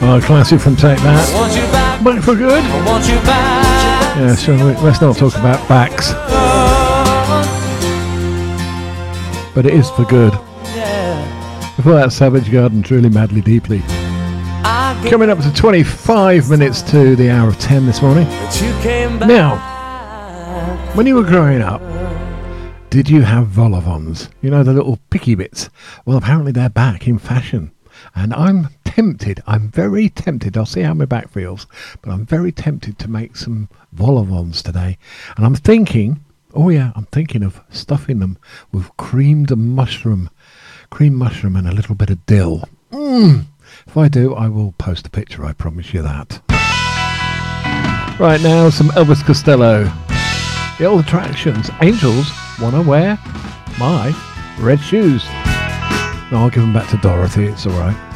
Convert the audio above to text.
Oh, classic from Take That. Back for good? Yeah, so let's not talk about backs. But it is for good. Before that, Savage Garden, Truly Madly Deeply. Coming up to 25 minutes to the hour of 10 this morning. Now, when you were growing up, did you have vol-au-vents? You know, the little picky bits? Well, apparently they're back in fashion. And I'm very tempted, I'll see how my back feels, but I'm very tempted to make some vol-au-vents today. And I'm thinking of stuffing them with cream mushroom and a little bit of dill. If I do, I will post a picture, I promise you that. Right now, some Elvis Costello. The old attractions. Angels wanna wear my red shoes. No, I'll give them back to Dorothy, it's alright.